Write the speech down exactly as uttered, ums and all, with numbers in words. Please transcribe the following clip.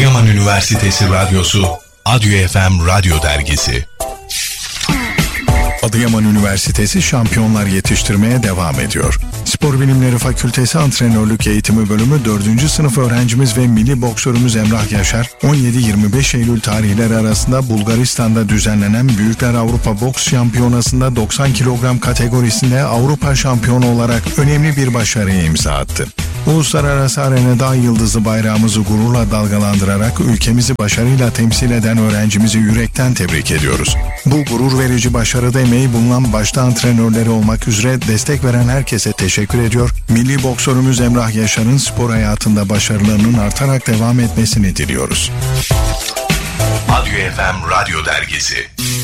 Adıyaman Üniversitesi Radyosu, Adyo F M Radyo Dergisi. Adıyaman Üniversitesi şampiyonlar yetiştirmeye devam ediyor. Spor Bilimleri Fakültesi Antrenörlük Eğitimi Bölümü dördüncü sınıf öğrencimiz ve milli boksörümüz Emrah Yaşar, on yedi yirmi beş Eylül tarihleri arasında Bulgaristan'da düzenlenen Büyükler Avrupa Boks Şampiyonası'nda doksan kilogram kategorisinde Avrupa şampiyonu olarak önemli bir başarıya imza attı. Uluslararası arenada ay yıldızı bayrağımızı gururla dalgalandırarak ülkemizi başarıyla temsil eden öğrencimizi yürekten tebrik ediyoruz. Bu gurur verici başarıda emeği bulunan başta antrenörleri olmak üzere destek veren herkese teşekkür ediyor. Milli boksörümüz Emrah Yaşar'ın spor hayatında başarılarının artarak devam etmesini diliyoruz. Adyo F M Radyo Dergisi.